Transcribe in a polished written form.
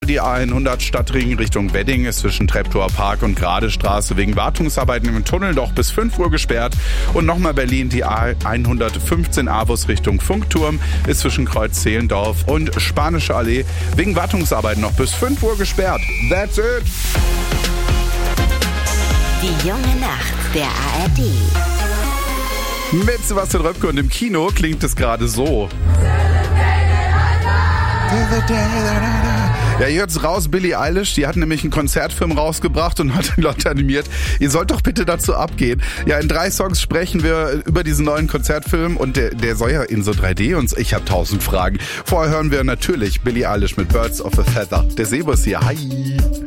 die A100 Stadtring Richtung Wedding ist zwischen Treptower Park und Gradestraße wegen Wartungsarbeiten im Tunnel noch bis 5 Uhr gesperrt. Und nochmal Berlin, die A115 Avus Richtung Funkturm ist zwischen Kreuz Zehlendorf und Spanische Allee wegen Wartungsarbeiten noch bis 5 Uhr gesperrt. That's it! Die junge Nacht der ARD. Mit Sebastian Röpke und im Kino klingt es gerade so. Ja, ihr hört's raus, Billie Eilish, die hat nämlich einen Konzertfilm rausgebracht und hat die Leute animiert. Ihr sollt doch bitte dazu abgehen. Ja, in 3 Songs sprechen wir über diesen neuen Konzertfilm und der soll ja in so 3D und ich habe 1000 Fragen. Vorher hören wir natürlich Billie Eilish mit Birds of a Feather. Der Sebo ist hier. Hi!